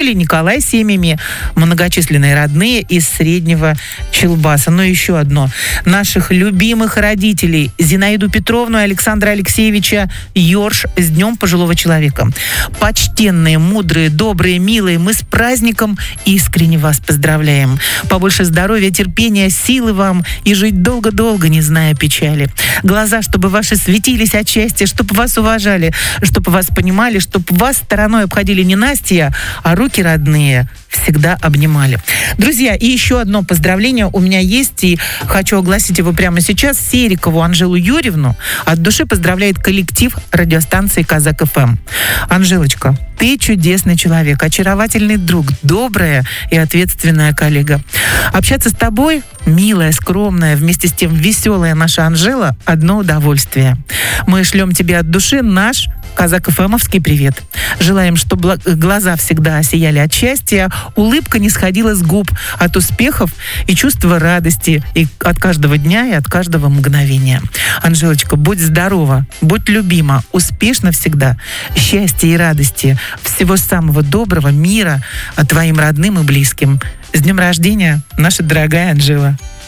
Юлия, Николай с семьями, многочисленные родные из Среднего Челбаса. Ну и еще одно. Наших любимых родителей Зинаиду Петровну и Александра Алексеевича Йорш с Днем пожилого человека. Почтенные, мудрые, добрые, милые, мы с праздником искренне вас поздравляем. Побольше здоровья, терпения, силы вам и жить долго-долго, не зная печали. Глаза, чтобы ваши светились от счастья, чтобы вас уважали, чтобы вас понимали, чтобы вас стороной обходили не Настя, а руки родные всегда обнимали. Друзья, и еще одно поздравление у меня есть, и хочу огласить его прямо сейчас. Серикову Анжелу Юрьевну от души поздравляет коллектив радиостанции «Казак ФМ». Анжелочка, ты чудесный человек, очаровательный друг, добрая и ответственная коллега. Общаться с тобой, милая, скромная, вместе с тем веселая наша Анжела, одно удовольствие. Мы шлем тебе от души наш Казак ФМовский привет. Желаем, чтобы глаза всегда сияли от счастья, улыбка не сходила с губ от успехов и чувства радости и от каждого дня и от каждого мгновения. Анжелочка, будь здорова, будь любима, успешна всегда, счастья и радости, всего самого доброго, мира твоим родным и близким. С днем рождения, наша дорогая Анжела.